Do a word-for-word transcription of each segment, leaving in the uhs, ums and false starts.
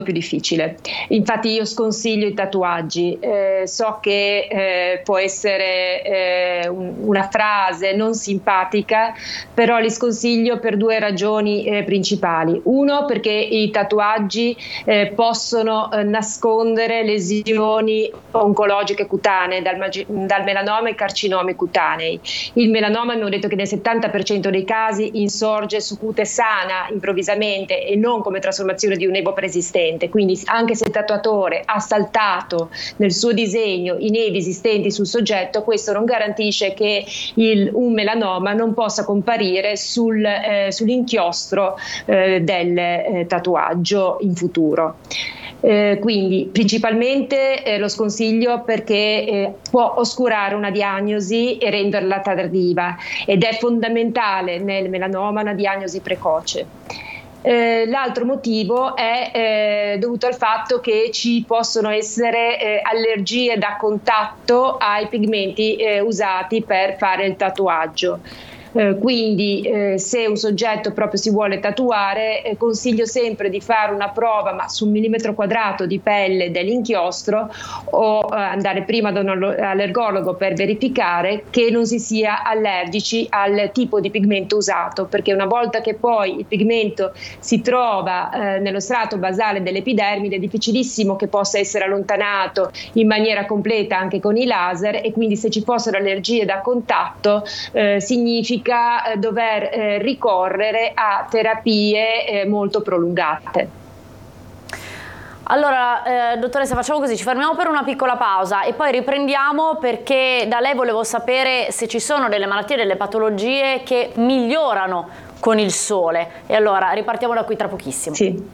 più difficile. Infatti io sconsiglio i tatuaggi, eh, so che eh, può essere eh, un, una frase non simpatica, però li sconsiglio per due ragioni eh, principali. Uno, perché i tatuaggi eh, possono eh, nascondere lesioni oncologiche cutanee, dal, dal melanoma ai carcinomi cutanei. Il melanoma, abbiamo detto che nel settanta per cento dei casi insorge su cute sana improvvisamente e non come trasformazione di un nevo preesistente. Quindi anche se il tatuatore ha saltato nel suo disegno i nevi esistenti sul soggetto, questo non garantisce che il, un melanoma non possa comparire sul, eh, sull'inchiostro eh, del eh, tatuaggio in futuro. Eh, quindi principalmente eh, lo sconsiglio perché eh, può oscurare una diagnosi e renderla tardiva, ed è fondamentale nel melanoma una diagnosi precoce. Eh, l'altro motivo è eh, dovuto al fatto che ci possono essere eh, allergie da contatto ai pigmenti eh, usati per fare il tatuaggio. Eh, quindi eh, se un soggetto proprio si vuole tatuare, eh, consiglio sempre di fare una prova ma su un millimetro quadrato di pelle dell'inchiostro, o eh, andare prima da un allergologo per verificare che non si sia allergici al tipo di pigmento usato, perché una volta che poi il pigmento si trova eh, nello strato basale dell'epidermide è difficilissimo che possa essere allontanato in maniera completa anche con i laser, e quindi se ci fossero allergie da contatto eh, significa dover eh, ricorrere a terapie eh, molto prolungate. Allora, eh, dottoressa, facciamo così, ci fermiamo per una piccola pausa e poi riprendiamo, perché da lei volevo sapere se ci sono delle malattie, delle patologie che migliorano con il sole. E allora ripartiamo da qui tra pochissimo. Sì.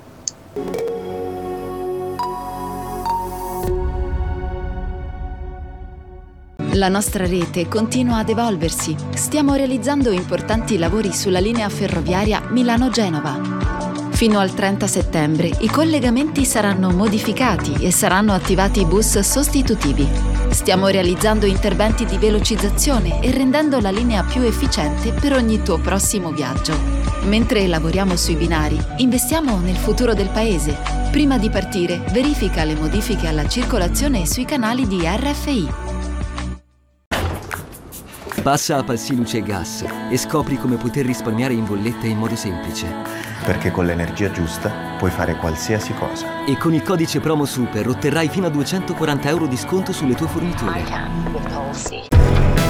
La nostra rete continua ad evolversi. Stiamo realizzando importanti lavori sulla linea ferroviaria Milano-Genova. Fino al trenta settembre i collegamenti saranno modificati e saranno attivati bus sostitutivi. Stiamo realizzando interventi di velocizzazione e rendendo la linea più efficiente per ogni tuo prossimo viaggio. Mentre lavoriamo sui binari, investiamo nel futuro del paese. Prima di partire, verifica le modifiche alla circolazione sui canali di R F I. Passa a Palsi Luce e Gas e scopri come poter risparmiare in bolletta in modo semplice. Perché con l'energia giusta puoi fare qualsiasi cosa. E con il codice promo SUPER otterrai fino a duecentoquaranta euro di sconto sulle tue forniture.